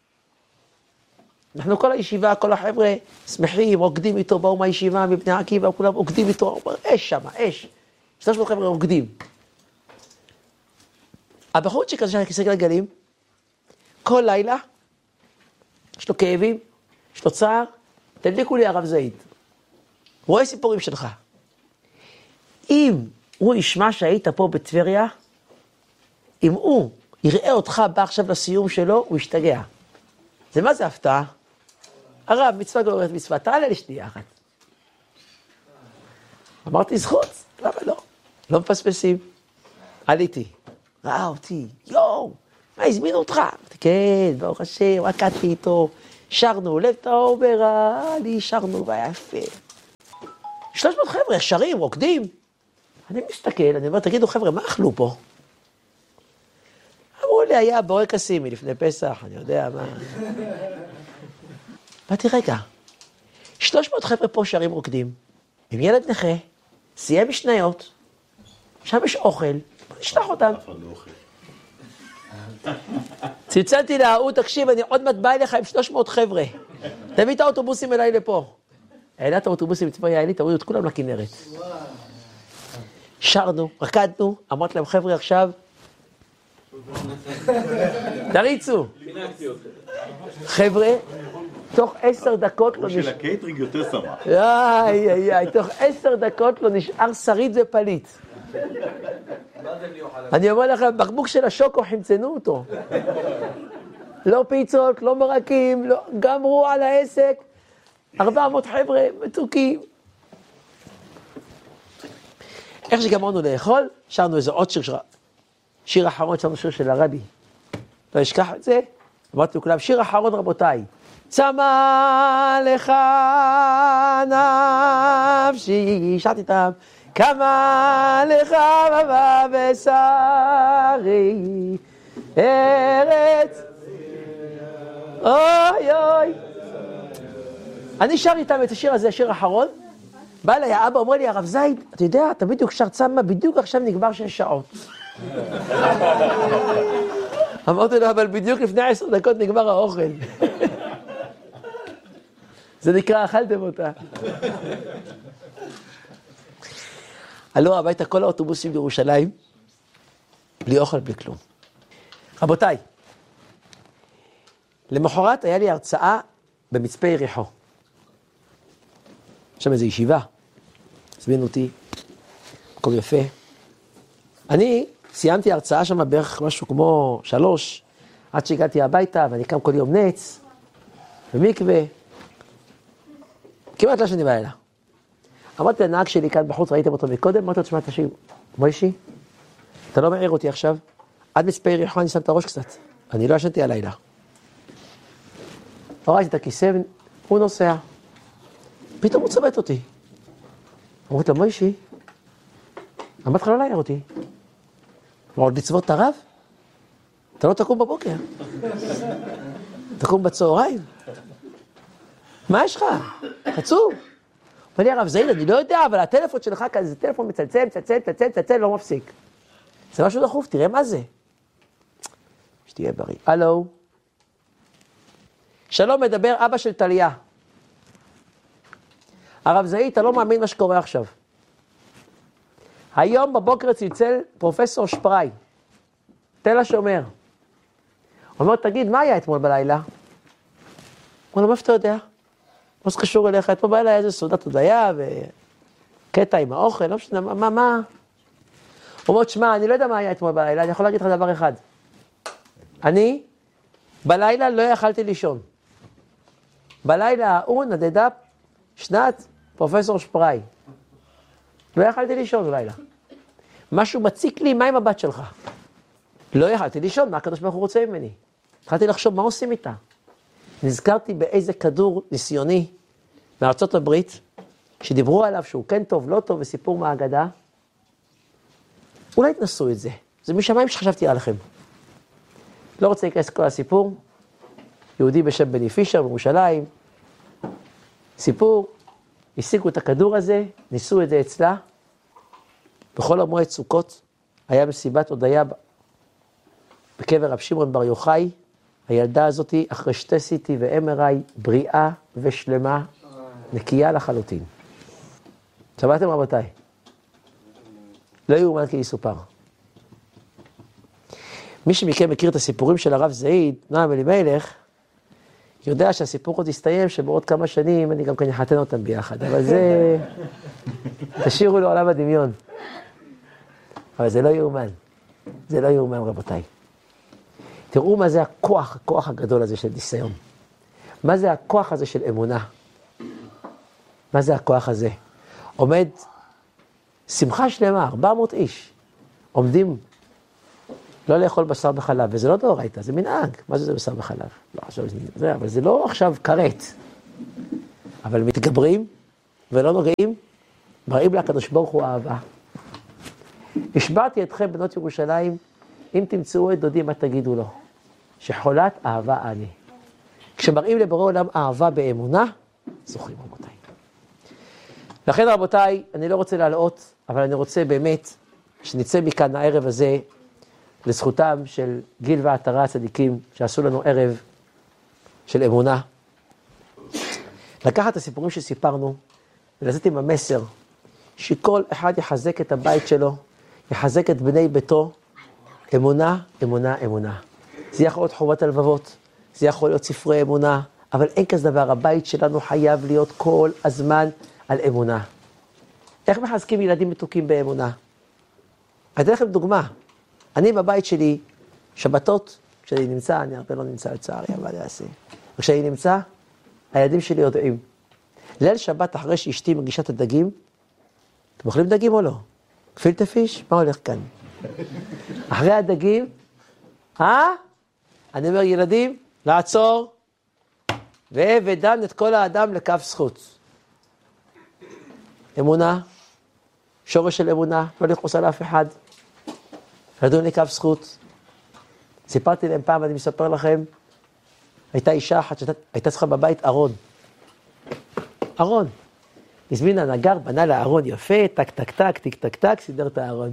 אנחנו כל הישיבה, כל החבר'ה שמחים, רוקדים איתו, באו מהישיבה, מבני עקיבא, כולם רוקדים איתו, הוא אומר, אש שם, אש. 300 חבר'ה רוקדים. הבחורצ'יק הזה של כיסא גלגלים, כל לילה, יש לו כאבים, יש לו צער, תדליקו לי הרב זייד. רואה סיפורים שלך. אם הוא ישמע שהיית פה בטבריה, אם הוא יראה אותך בא עכשיו לסיום שלו, הוא ישתגע. זה מה זה הפתעה? הרב, מצווה גוררת מצווה, תעלה לי שנייה אחת. אמרתי, זכות, למה לא? לא מפספסים. עליתי. ראה אותי, יואו, מה הזמינו אותך? אמרתי, כן, ברוך השם, רקדתי איתו, שרנו, לב טהור ברע לי, שרנו, והיה יפה. 300 חבר'ה, שרים, רוקדים. אני מסתכל, אני אומר, תגידו חבר'ה, מה אכלו פה? אמרו לי, היה בורקסים מלפני פסח, אני יודע מה. באתי רגע, 300 חבר'ה פה שרים רוקדים, עם ילד נכה, סיים משניות, שם יש אוכל, בוא נשלח אותם. צלצלתי להוא, תקשיב, אני עוד מעט בא אליך עם 300 חבר'ה. תביא את האוטובוסים אליי לפה. העלה את האוטובוסים לצבא יעלי, תורידו את כולם לכנרת. שרנו, רקדנו, אמרת להם חבר'ה עכשיו, תריצו. חבר'ה, תוך 10 דקות לא של הקייטרינג יותר שמח. תוך 10 דקות לא נשאר שריד ופליט. אני אומר לכם, בקבוק של השוקו חמצנו אותו. לא פיצות, לא מרקים, לא, גמרו על העסק. 400 חבר'ה מתוקים. איך שגמרנו לאכול, שרנו איזה עוד שיר אחרון, שרנו שיר של הרבי. לא אשכח את זה, אמרתי לכולם, שיר אחרון רבותיי. צמא לך נפשי, שרתי איתם, כמה לך בבשרי, ארץ, אוי אוי. אני שר איתם את השיר הזה, השיר האחרון, בא אליי האבא, אומר לי, הרב זייד, אתה יודע, אתה בדיוק שר צמא, בדיוק עכשיו נגמר 6 שעות. אמרתי לו, אבל בדיוק לפני 10 דקות נגמר האוכל. זה נקרא, אכלתם אותה. עלו הביתה כל האוטובוסים בירושלים, בלי אוכל, בלי כלום. רבותיי, למחרת היה לי הרצאה במצפה יריחו. שם איזו ישיבה, הזמינו אותי, הכל יפה. אני סיימתי הרצאה שם בערך משהו כמו 3, עד שהגעתי הביתה, ואני קם כל יום נץ, במקווה, כמעט לא שני בלילה. אמרתי לנהג שלי כאן בחוץ, ראיתם אותו מקודם, אמרתי לו, תשמע, תקשיב, מוישי, אתה לא מעיר אותי עכשיו, עד מצפה יריחו אני שם את הראש קצת, אני לא ישנתי הלילה. הורדתי את הכיסא, הוא נוסע. פתאום הוא צובט אותי. אמרתי לו, מוישי, אמרתי לך לא להעיר אותי. עוד לצוות את הרב? אתה לא תקום בבוקר. תקום בצהריים. מה יש לך? עצוב. אומר לי הרב זעיר, אני לא יודע, אבל הטלפון שלך כזה, זה טלפון מצלצל, לא מפסיק. זה משהו דחוף, תראה מה זה. שתהיה בריא. הלו. שלום, מדבר אבא של טליה. הרב זעיר, אתה לא מאמין מה שקורה עכשיו. היום בבוקר צלצל פרופסור שפראי, תל השומר. הוא אומר, תגיד, מה היה אתמול בלילה? הוא אומר, מה אתה יודע? מה זה קשור אליך? אתמול בלילה היה איזה סעודת הודיה וקטע עם האוכל, לא משנה, מה? הוא אומר, שמע, אני לא יודע מה היה אתמול בלילה, אני יכול להגיד לך דבר אחד. אני בלילה לא יכלתי לישון. בלילה הוא נדדה שנת פרופסור שפראי. לא יכלתי לישון בלילה. משהו מציק לי, מה עם הבת שלך? לא יכלתי לישון, מה הקדוש ברוך הוא רוצה ממני? התחלתי לחשוב, מה עושים איתה? נזכרתי באיזה כדור ניסיוני מארצות הברית, שדיברו עליו שהוא כן טוב, לא טוב, וסיפור מהאגדה. אולי תנסו את זה. זה משמיים שחשבתי עליכם. לא רוצה להיכנס כל הסיפור. יהודי בשם בני פישר בירושלים. סיפור, השיגו את הכדור הזה, ניסו את זה אצלה. בכל המועד סוכות היה מסיבת הודיה בקבר רב שמעון בר יוחאי. הילדה הזאת, אחרי 2 CT ו-MRI, בריאה ושלמה, נקייה לחלוטין. שמעתם רבותיי? לא יאומן כי יסופר. מי שמכם מכיר את הסיפורים של הרב זעיד, נועם אלימלך, יודע שהסיפור עוד יסתיים, שבעוד כמה שנים אני גם כן אחתן אותם ביחד, אבל זה... תשאירו לעולם הדמיון. אבל זה לא יאומן. זה לא יאומן רבותיי. תראו מה זה הכוח הגדול הזה של ניסיון. מה זה הכוח הזה של אמונה? מה זה הכוח הזה? עומד שמחה שלמה, 400 איש, עומדים לא לאכול בשר בחלב, וזה לא דאורייתא, זה מנהג. מה זה בשר בחלב? לא, עכשיו זה, אבל זה לא עכשיו כרת. אבל מתגברים ולא נוגעים, מראים לקדוש ברוך הוא אהבה. השבעתי אתכם בנות ירושלים, אם תמצאו את דודי, מה תגידו לו? שחולת אהבה אני. כשמראים לבורא עולם אהבה באמונה, זוכרים רבותיי. לכן רבותיי, אני לא רוצה להלאות, אבל אני רוצה באמת שנצא מכאן הערב הזה לזכותם של גיל ועטרה הצדיקים שעשו לנו ערב של אמונה. לקחת את הסיפורים שסיפרנו ולצאת עם המסר שכל אחד יחזק את הבית שלו, יחזק את בני ביתו, אמונה, אמונה, אמונה. זה יכול להיות חובת הלבבות, זה יכול להיות ספרי אמונה, אבל אין כזה דבר, הבית שלנו חייב להיות כל הזמן על אמונה. איך מחזקים ילדים מתוקים באמונה? אני אתן לכם דוגמה. אני בבית שלי, שבתות, כשאני נמצא, אני הרבה לא נמצא לצערי, אבל אני אעשה. וכשאני נמצא, הילדים שלי יודעים. ליל שבת אחרי שאשתי מגישה את הדגים, אתם אוכלים דגים או לא? גפילטע פיש? מה הולך כאן? אחרי הדגים, אני אומר ילדים, לעצור, ודן את כל האדם לכף זכות. אמונה, שורש של אמונה, לא לכעוס על אף אחד, לדון לכף זכות. סיפרתי להם פעם, אני מספר לכם, הייתה אישה אחת שהייתה צריכה בבית ארון. ארון. הזמין הנגר, בנה לה ארון יפה, טק טק טק, טיק טק טק, סידר את הארון.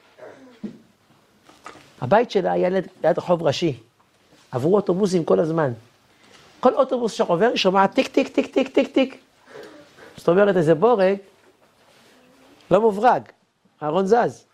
הבית שלה היה ליד רחוב ראשי. עברו אוטובוסים כל הזמן. כל אוטובוס שעובר שומע טיק טיק טיק טיק טיק טיק. זאת אומרת איזה בורג, לא מוברג, הארון זז.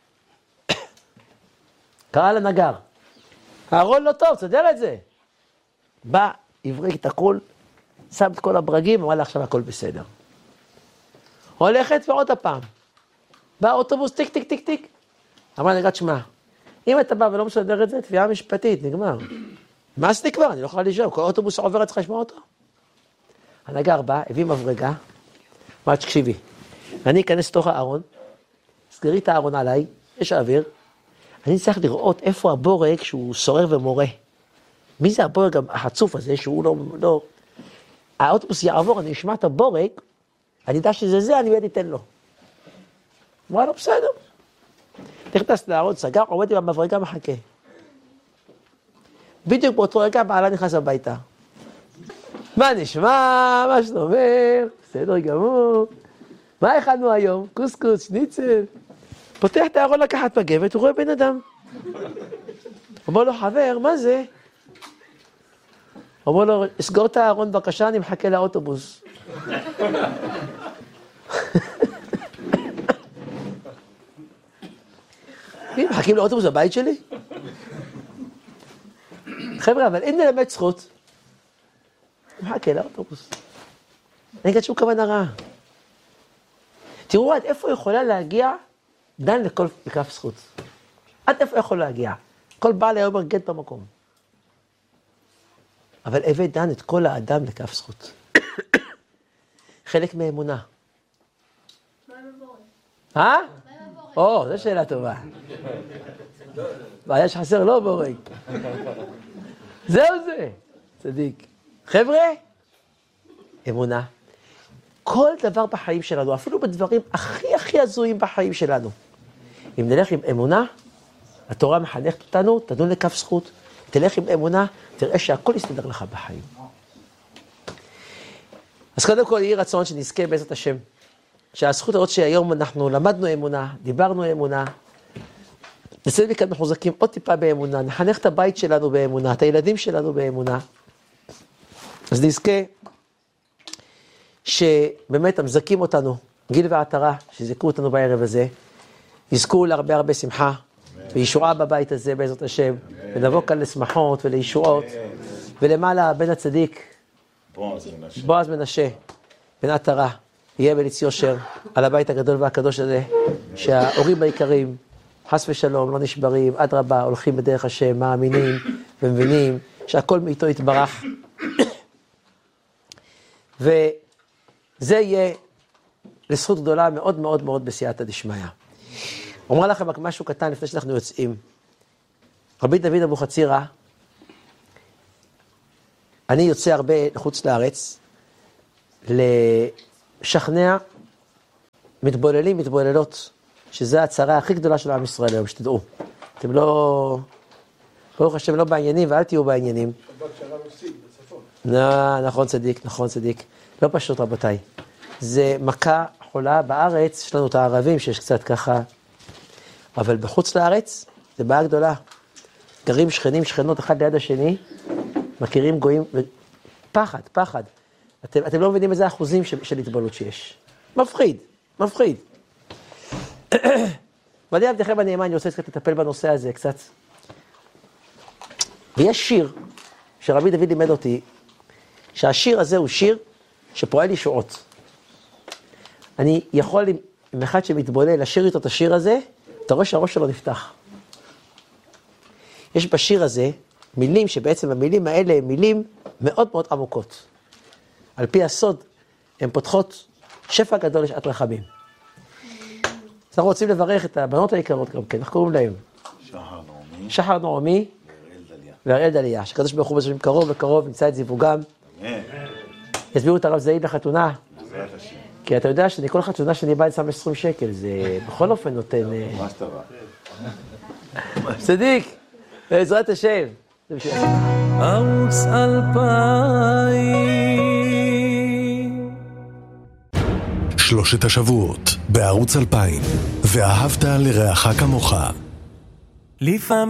קרא לנגר, הארון לא טוב, תסדר את זה. בא, הברג את הכל, שם את כל הברגים, אמר לה עכשיו הכל בסדר. הולכת ועוד הפעם. בא אוטובוס טיק טיק טיק טיק. אמר לנגר, שמע, אם אתה בא ולא מסדר את זה, תביעה משפטית, נגמר. מה זה נקבר? אני לא יכולה לשאול, כל אוטובוס שעובר, צריך לשמוע אותו. הנגר בא, הביא מברגה, אמר, תקשיבי, אני אכנס לתוך הארון, סגרי את הארון עליי, יש האוויר, אני צריך לראות איפה הבורג שהוא סורר ומורה. מי זה הבורג החצוף הזה שהוא לא... האוטובוס יעבור, אני אשמע את הבורג, אני יודע שזה זה, אני מיד אתן לו. אמרה לו, בסדר. נכנס לארון, סגר, עומד עם המברגה, מחכה. בדיוק באותו רגע, בעלה נכנס הביתה. מה נשמע? מה שלומך? בסדר גמור. מה הכנו היום? קוסקוס, שניצל. פותח את הארון לקחת מגבת, הוא רואה בן אדם. אומר לו, חבר, מה זה? אומר לו, סגור את הארון בבקשה, אני מחכה לאוטובוס. מחכים לאוטובוס בבית שלי? חבר'ה, אבל אין ללמד זכות. מחכה לאוטובוס. אין כאן שום כוונה רעה. תראו עד איפה יכולה להגיע דן לכף זכות. עד איפה יכול להגיע. כל בעל היה אומר גט במקום. אבל הביא דן את כל האדם לכף זכות. חלק מאמונה. מה עם הבורג? זו שאלה טובה. בעיה שחסר לא בורג. זהו זה. צדיק. חבר'ה, אמונה. כל דבר בחיים שלנו, אפילו בדברים הכי הזויים בחיים שלנו. אם נלך עם אמונה, התורה מחנכת אותנו, תדון לכף זכות, תלך עם אמונה, תראה שהכל יסתדר לך בחיים. אז קודם כל יהי רצון שנזכה בעזרת השם, שהזכות הזאת שהיום אנחנו למדנו אמונה, דיברנו אמונה, נצא מכאן מחוזקים עוד טיפה באמונה, נחנך את הבית שלנו באמונה, את הילדים שלנו באמונה, אז נזכה שבאמת המזכים אותנו, גיל ועטרה, שזכו אותנו בערב הזה, יזכו להרבה הרבה שמחה, וישועה בבית הזה בעזרת השם, ונבוא כאן לשמחות ולישועות, ולמעלה בן הצדיק, בועז מנשה, בן עטרה, יהיה בליץ יושר, על הבית הגדול והקדוש הזה, שההורים העיקרים, חס ושלום, לא נשברים, עד רבה, הולכים בדרך השם, מאמינים ומבינים, שהכל מאיתו יתברך, וזה יהיה לזכות גדולה מאוד מאוד מאוד בסייעתא דשמיא. אומר לכם רק משהו קטן לפני שאנחנו יוצאים. רבי דוד אבוחצירא, אני יוצא הרבה לחוץ לארץ, לשכנע מתבוללים, מתבוללות, שזו הצרה הכי גדולה של עם ישראל היום, שתדעו. אתם לא, ברוך השם, לא בעניינים, ואל תהיו בעניינים. נכון צדיק, נכון צדיק. לא פשוט רבותיי. זה מכה חולה בארץ, יש לנו את הערבים שיש קצת ככה, אבל בחוץ לארץ זה בעיה גדולה. גרים שכנים, שכנות אחד ליד השני, מכירים גויים, פחד, פחד. אתם לא מבינים איזה אחוזים של התבוללות שיש. מפחיד, מפחיד. ואני עבדכם הנאמן, אני רוצה קצת לטפל בנושא הזה קצת. ויש שיר שרבי דוד לימד אותי, שהשיר הזה הוא שיר שפועל ישועות. אני יכול עם אחד שמתבולל לשיר איתו את השיר הזה, אתה רואה שהראש שלו נפתח. יש בשיר הזה מילים שבעצם המילים האלה הן מילים מאוד מאוד עמוקות. על פי הסוד, הן פותחות שפע גדול לשעת רחמים. אז אנחנו רוצים לברך את הבנות היקרות גם כן, איך קוראים להם? שחר נעמי ואריאל דליה, שקדוש ברוך הוא בשביל קרוב וקרוב, נמצא את זיווגם. יסבירו את הרב זעיד לחתונה. כי אתה יודע שאני כל חתונה שאני בא שם 20 שקל, זה בכל אופן נותן... ממש טובה. צדיק, בעזרת השם. ערוץ 2000 שלושת השבועות בערוץ 2000 ואהבת לרעך כמוך. לפעמים